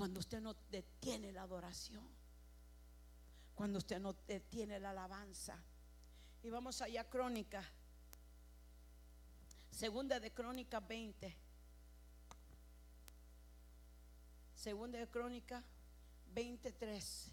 cuando usted no detiene la adoración, cuando usted no detiene la alabanza. Y vamos allá a Crónicas, segunda de Crónicas 20. Segunda de Crónicas 23.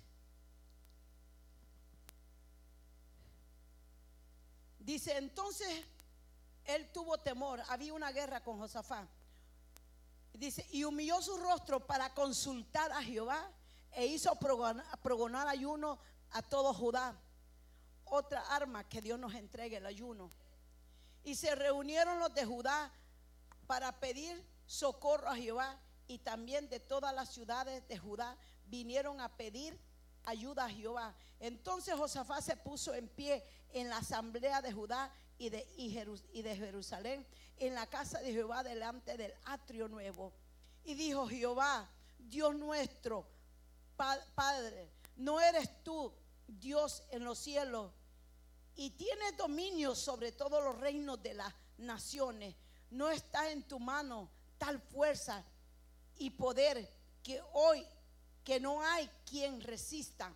Dice: entonces él tuvo temor, había una guerra con Josafat. Dice: y humilló su rostro para consultar a Jehová, e hizo pregonar ayuno a todo Judá. Otra arma que Dios nos entregue, el ayuno. Y se reunieron los de Judá para pedir socorro a Jehová, y también de todas las ciudades de Judá vinieron a pedir ayuda a Jehová. Entonces Josafat se puso en pie en la asamblea de Judá y de Jerusalén, en la casa de Jehová, delante del atrio nuevo, y dijo: Jehová, Dios nuestro, Padre, ¿no eres tú Dios en los cielos y tienes dominio sobre todos los reinos de las naciones? ¿No está en tu mano tal fuerza y poder que hoy que no hay quien resista?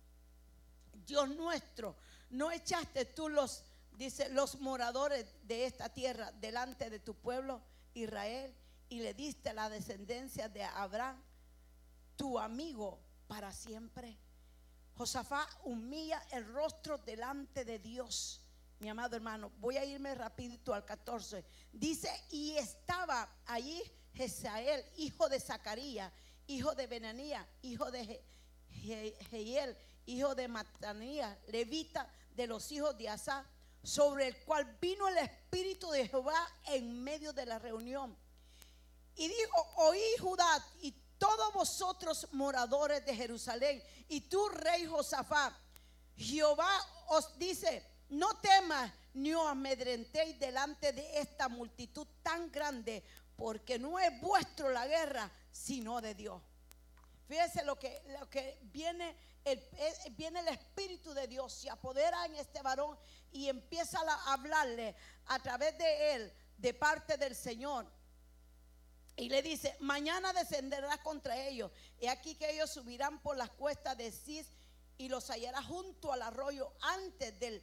Dios nuestro, ¿no echaste tú los moradores de esta tierra delante de tu pueblo Israel, y le diste la descendencia de Abraham, tu amigo, para siempre? Josafat humilla el rostro delante de Dios. Mi amado hermano, voy a irme rapidito al 14. Dice: y estaba allí Jezael, hijo de Zacarías, hijo de Benanías, hijo de Jehiel, hijo de Matanías, levita de los hijos de Asaf, sobre el cual vino el Espíritu de Jehová en medio de la reunión. Y dijo: oí Judá y todos vosotros moradores de Jerusalén, y tú, rey Josafat, Jehová os dice: no temas ni os amedrentéis delante de esta multitud tan grande, porque no es vuestro la guerra, sino de Dios. Fíjense lo que viene el Espíritu de Dios, se apodera en este varón y empieza a hablarle a través de él, de parte del Señor. Y le dice: mañana descenderás contra ellos, y aquí que ellos subirán por las cuestas de Cis, y los hallarás junto al arroyo antes del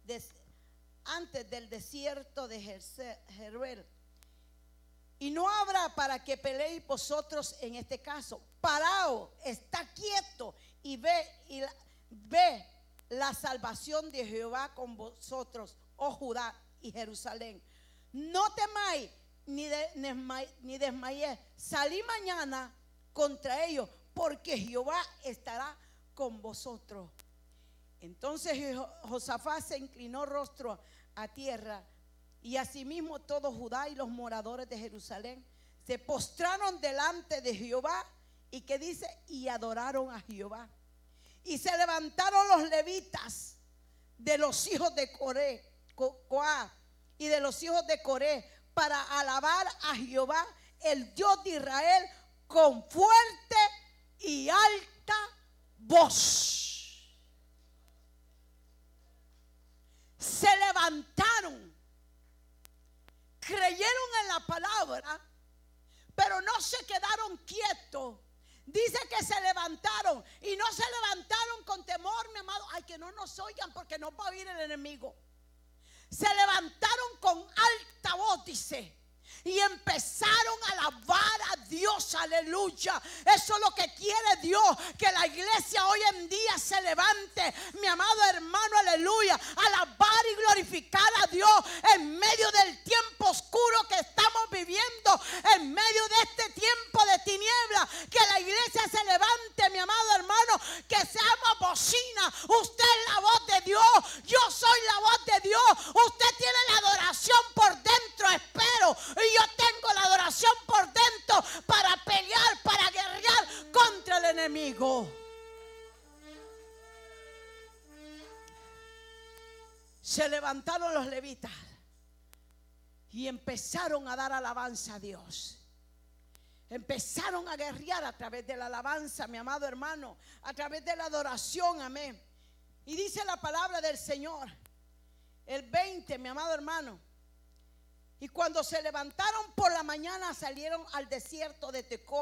desierto de Jezreel. Y no habrá para que peleéis vosotros en este caso. Paraos, está quieto y ve la salvación de Jehová con vosotros, oh Judá y Jerusalén. No temáis ni desmayéis. Salí mañana contra ellos, porque Jehová estará con vosotros. Entonces Josafat se inclinó rostro a tierra, y asimismo todo Judá y los moradores de Jerusalén se postraron delante de Jehová. Y que dice: y adoraron a Jehová. Y se levantaron los levitas de los hijos de Coá y de los hijos de Coré para alabar a Jehová, el Dios de Israel, con fuerte y alta voz. Se levantaron, creyeron en la palabra, pero no se quedaron quietos. Dice que se levantaron, y no se levantaron con temor, mi amado. Ay, que no nos oigan porque nos va a oír el enemigo. Se levantaron con alta voz, dice, y empezaron a alabar a Dios. Aleluya. Eso es lo que quiere Dios, que la iglesia hoy en día se levante, mi amado hermano, aleluya, alabar y glorificar a Dios en medio del tiempo oscuro que estamos viviendo, en medio de este tiempo de tiniebla. Que la iglesia se levante, mi amado hermano, que seamos bocina. Usted es la voz de Dios, yo soy la voz de Dios. Usted tiene la adoración por dentro, espero, y yo tengo la adoración por dentro para pelear, para guerrear contra el enemigo. Se levantaron los levitas y empezaron a dar alabanza a Dios. Empezaron a guerrear a través de la alabanza, mi amado hermano, a través de la adoración, amén. Y dice la palabra del Señor, el 20, mi amado hermano: y cuando se levantaron por la mañana, salieron al desierto de Tecoa.